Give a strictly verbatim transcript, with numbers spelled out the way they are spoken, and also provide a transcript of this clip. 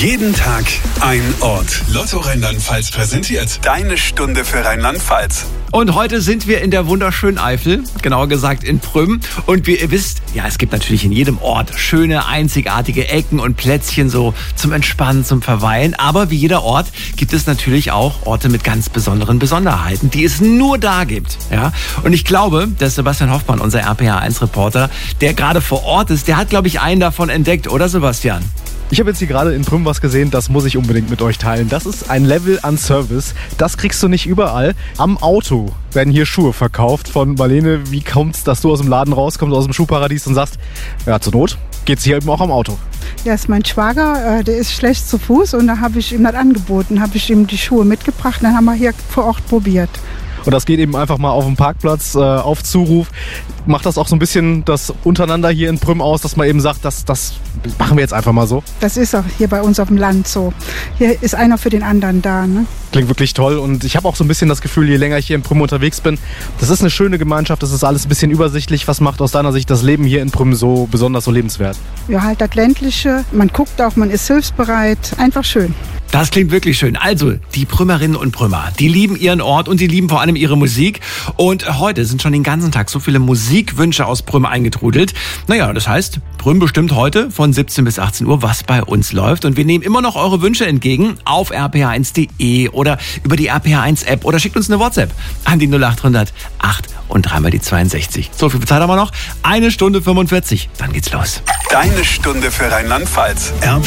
Jeden Tag ein Ort. Lotto Rheinland-Pfalz präsentiert deine Stunde für Rheinland-Pfalz. Und heute sind wir in der wunderschönen Eifel, genauer gesagt in Prüm. Und wie ihr wisst, ja, es gibt natürlich in jedem Ort schöne, einzigartige Ecken und Plätzchen so zum Entspannen, zum Verweilen. Aber wie jeder Ort gibt es natürlich auch Orte mit ganz besonderen Besonderheiten, die es nur da gibt. Ja? Und ich glaube, dass Sebastian Hoffmann, unser R P R eins Reporter, der gerade vor Ort ist, der hat, glaube ich, einen davon entdeckt, oder Sebastian? Ich habe jetzt hier gerade in Prüm was gesehen, das muss ich unbedingt mit euch teilen. Das ist ein Level an Service, das kriegst du nicht überall. Am Auto werden hier Schuhe verkauft von Marlene. Wie kommt's, dass du aus dem Laden rauskommst, aus dem Schuhparadies und sagst, ja, zur Not geht's hier eben auch am Auto? Ja, ist mein Schwager, äh, der ist schlecht zu Fuß und da habe ich ihm das angeboten, habe ich ihm die Schuhe mitgebracht und dann haben wir hier vor Ort probiert. Und das geht eben einfach mal auf dem Parkplatz, äh, auf Zuruf. Macht das auch so ein bisschen das untereinander hier in Prüm aus, dass man eben sagt, das, das machen wir jetzt einfach mal so? Das ist auch hier bei uns auf dem Land so. Hier ist einer für den anderen da, ne? Klingt wirklich toll und ich habe auch so ein bisschen das Gefühl, je länger ich hier in Prüm unterwegs bin, das ist eine schöne Gemeinschaft, das ist alles ein bisschen übersichtlich. Was macht aus deiner Sicht das Leben hier in Prüm so besonders, so lebenswert? Ja, halt das Ländliche, man guckt auch, man ist hilfsbereit, einfach schön. Das klingt wirklich schön. Also, die Prümerinnen und Prümer, die lieben ihren Ort und die lieben vor allem ihre Musik. Und heute sind schon den ganzen Tag so viele Musikwünsche aus Prüm eingetrudelt. Naja, das heißt, Prüm bestimmt heute von siebzehn bis achtzehn Uhr, was bei uns läuft. Und wir nehmen immer noch eure Wünsche entgegen auf r p r eins punkt d e oder über die R P R eins App oder schickt uns eine WhatsApp an die null acht hundert acht und dreimal die zweiundsechzig. So viel Zeit haben wir noch. Eine Stunde fünfundvierzig. Dann geht's los. Deine Stunde für Rheinland-Pfalz.